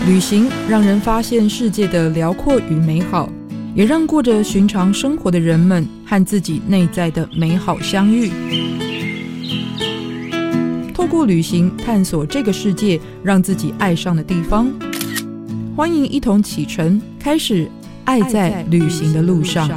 旅行让人发现世界的辽阔与美好，也让过着寻常生活的人们和自己内在的美好相遇。透过旅行探索这个世界让自己爱上的地方。欢迎一同启程，开始爱在旅行的路上。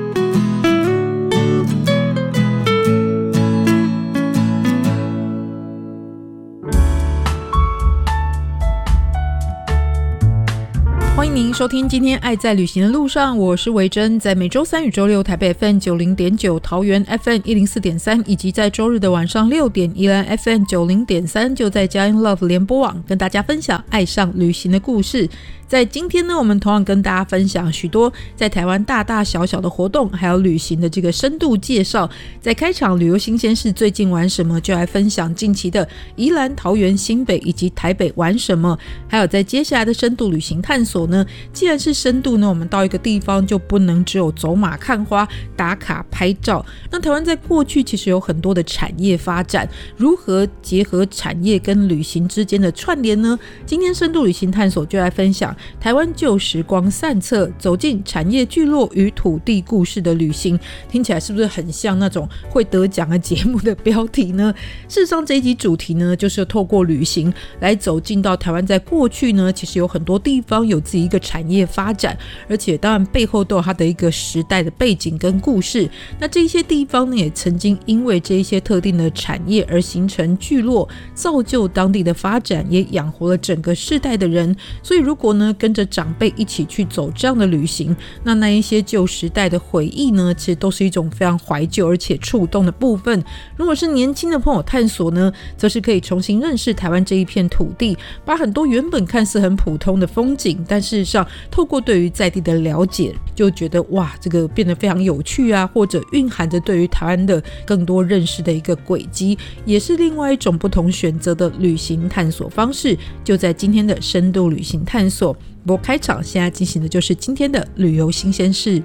欢迎您收听今天爱在旅行的路上，我是维珍，在每周三与周六台北 FM 90.9、桃园 FM 104.3，以及在周日的晚上6点宜兰 FM 90.3，就在佳音 Love 联播网跟大家分享爱上旅行的故事。在今天呢，我们同样跟大家分享许多在台湾大大小小的活动，还有旅行的这个深度介绍。在开场旅游新鲜事最近玩什么，就来分享近期的宜兰、桃园、新北以及台北玩什么。还有在接下来的深度旅行探索呢，既然是深度呢，我们到一个地方就不能只有走马看花、打卡拍照。那台湾在过去其实有很多的产业发展，如何结合产业跟旅行之间的串联呢？今天深度旅行探索就来分享台湾旧时光散策，走进产业聚落与土地故事的旅行。听起来是不是很像那种会得奖的节目的标题呢？事实上这一集主题呢，就是透过旅行来走进到台湾在过去呢，其实有很多地方有自己一个产业发展，而且当然背后都有它的一个时代的背景跟故事。那这些地方呢，也曾经因为这一些特定的产业而形成聚落，造就当地的发展，也养活了整个世代的人。所以如果呢跟着长辈一起去走这样的旅行，那一些旧时代的回忆呢，其实都是一种非常怀旧而且触动的部分。如果是年轻的朋友探索呢，则是可以重新认识台湾这一片土地，把很多原本看似很普通的风景，但事实上透过对于在地的了解，就觉得哇，这个变得非常有趣啊，或者蕴含着对于台湾的更多认识的一个轨迹，也是另外一种不同选择的旅行探索方式。就在今天的深度旅行探索，不过开场现在进行的就是今天的旅游新鲜事。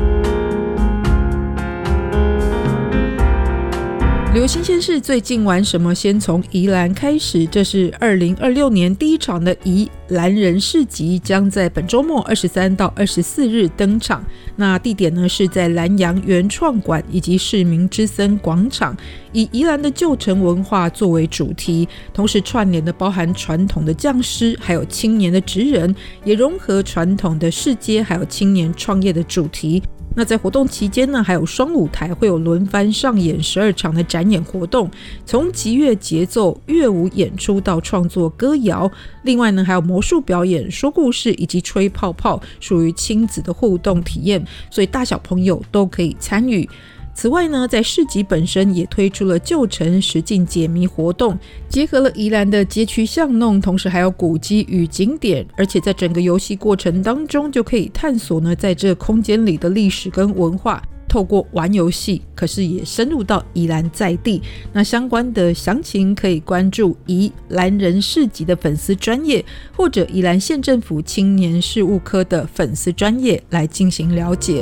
旅游新鲜事最近玩什么？先从宜兰开始，这是2026年第一场的宜兰人市集，将在本周末23到24日登场。那地点呢是在兰阳原创馆以及市民之森广场，以宜兰的旧城文化作为主题，同时串联的包含传统的匠师，还有青年的职人，也融合传统的市街还有青年创业的主题。那在活动期间呢，还有双舞台会有轮番上演12场的展演活动，从集乐节奏、乐舞演出到创作歌谣，另外呢还有魔术表演、说故事以及吹泡泡，属于亲子的互动体验，所以大小朋友都可以参与。此外呢，在市集本身也推出了旧城实境解谜活动，结合了宜兰的街区巷弄，同时还有古迹与景点，而且在整个游戏过程当中就可以探索呢在这空间里的历史跟文化，透过玩游戏，可是也深入到宜兰在地。那相关的详情可以关注宜兰人市集的粉丝专页，或者宜兰县政府青年事务科的粉丝专页来进行了解。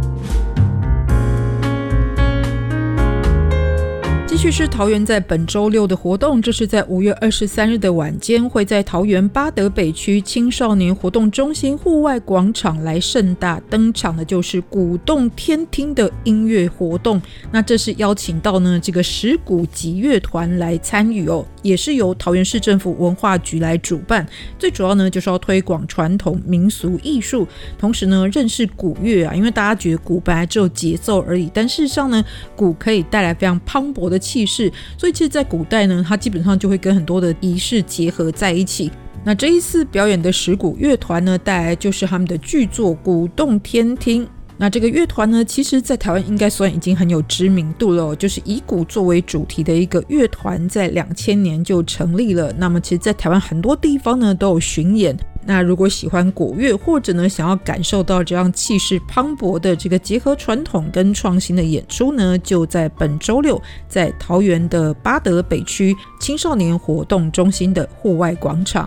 继续是桃园在本周六的活动，这是在5月23日的晚间，会在桃园八德北区青少年活动中心户外广场来盛大登场的，就是鼓动天听的音乐活动。那这是邀请到呢这个石鼓集乐团来参与哦，也是由桃园市政府文化局来主办。最主要呢就是要推广传统民俗艺术，同时呢认识鼓乐啊，因为大家觉得鼓本来只有节奏而已，但事实上呢鼓可以带来非常磅礴的气势，所以其实在古代呢，它基本上就会跟很多的仪式结合在一起。那这一次表演的石鼓乐团呢，带来就是他们的剧作《鼓动天听》。那这个乐团呢，其实在台湾应该算已经很有知名度了，就是以鼓作为主题的一个乐团，在2000年就成立了。那么其实在台湾很多地方呢都有巡演。那如果喜欢鼓乐，或者呢想要感受到这样气势磅礴的这个结合传统跟创新的演出呢，就在本周六在桃园的八德北区青少年活动中心的户外广场。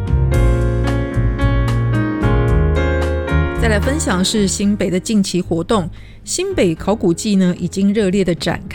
再来分享是新北的近期活动，新北考古季呢已经热烈的展开。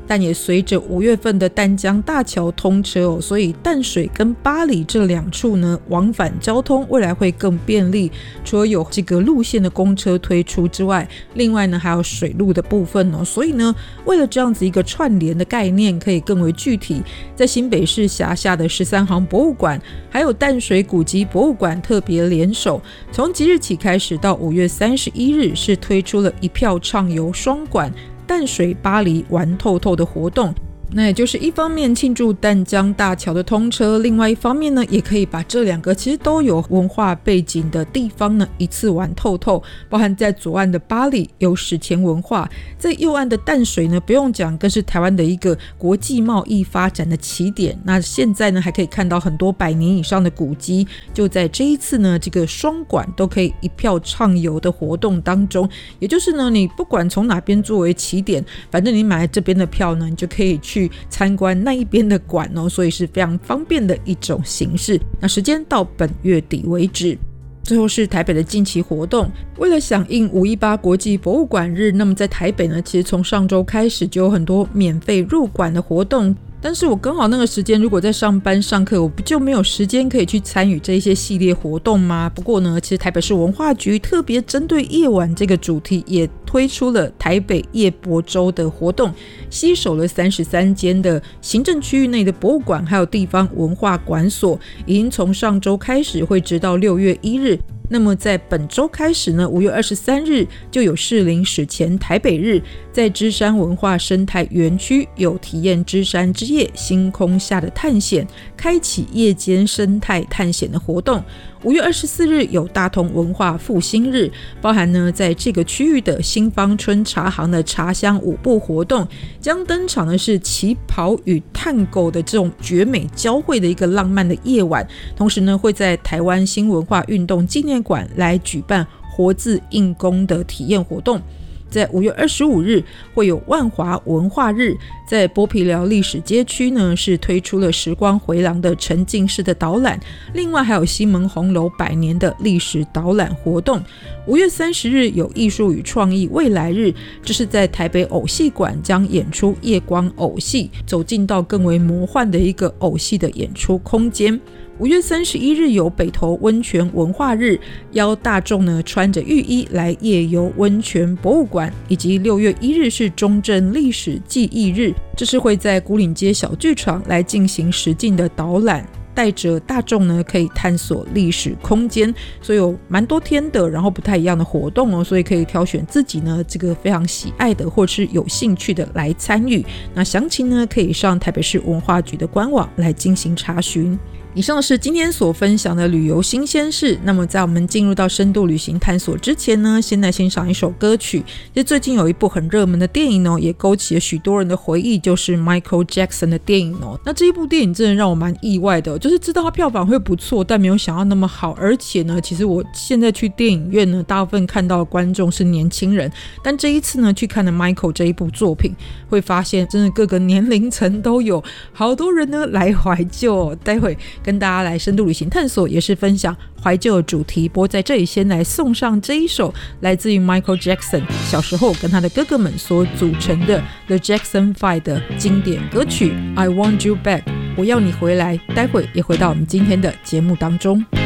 但也随着5月份的淡江大桥通车所以淡水跟八里这两处呢往返交通未来会更便利。除了有这个路线的公车推出之外，另外呢还有水路的部分所以呢为了这样子一个串联的概念可以更为具体，在新北市辖下的13行博物馆还有淡水古迹博物馆特别联手，从即日起开始到5月31日是推出了一票畅游双馆淡水巴黎玩透透的活动。那也就是一方面庆祝淡江大桥的通车，另外一方面呢也可以把这两个其实都有文化背景的地方呢一次玩透透。包含在左岸的巴黎有史前文化，在右岸的淡水呢不用讲，更是台湾的一个国际贸易发展的起点。那现在呢还可以看到很多100年以上的古迹，就在这一次呢这个双馆都可以一票畅游的活动当中。也就是呢你不管从哪边作为起点，反正你买了这边的票呢你就可以去参观那一边的馆所以是非常方便的一种形式。那时间到本月底为止。最后是台北的近期活动，为了响应518国际博物馆日，那么在台北呢其实从上周开始就有很多免费入馆的活动，但是我刚好那个时间如果在上班上课，我不就没有时间可以去参与这一些系列活动吗？不过呢其实台北市文化局特别针对夜晚这个主题也推出了台北夜博周的活动，携手了33间的行政区域内的博物馆还有地方文化馆所，已经从上周开始会直到6月1日。那么在本周开始呢，5月23日就有士林史前台北日，在芝山文化生态园区有体验芝山之夜星空下的探险，开启夜间生态探险的活动。5月24日有大同文化复兴日，包含呢在这个区域的新芳春茶行的茶香舞步活动，将登场的是旗袍与探戈的这种绝美交汇的一个浪漫的夜晚。同时呢会在台湾新文化运动纪念馆来举办活字印工的体验活动。在5月25日会有万华文化日，在剥皮寮历史街区呢是推出了时光回廊的沉浸式的导览，另外还有西门红楼100年的历史导览活动。5月30日有艺术与创意未来日，这是在台北偶戏馆将演出夜光偶戏，走进到更为魔幻的一个偶戏的演出空间。5月31日有北投温泉文化日，邀大众呢穿着浴衣来夜游温泉博物馆，以及6月1日是中正历史记忆日，这是会在牯岭街小剧场来进行实境的导览，带着大众呢可以探索历史空间，所以有蛮多天的然后不太一样的活动所以可以挑选自己呢这个非常喜爱的或是有兴趣的来参与。那详情呢可以上台北市文化局的官网来进行查询。以上是今天所分享的旅游新鲜事。那么在我们进入到深度旅行探索之前呢，先来欣赏一首歌曲。其实最近有一部很热门的电影也勾起了许多人的回忆，就是 Michael Jackson 的电影那这一部电影真的让我蛮意外的就是知道它票房会不错，但没有想到那么好。而且呢其实我现在去电影院呢，大部分看到的观众是年轻人，但这一次呢去看了 Michael 这一部作品，会发现真的各个年龄层都有，好多人呢来怀旧待会跟大家来深度旅行探索，也是分享怀旧的主题。不过在这里先来送上这一首来自于 Michael Jackson 小时候跟他的哥哥们所组成的 The Jackson 5 的经典歌曲 I Want You Back， 我要你回来。待会也回到我们今天的节目当中。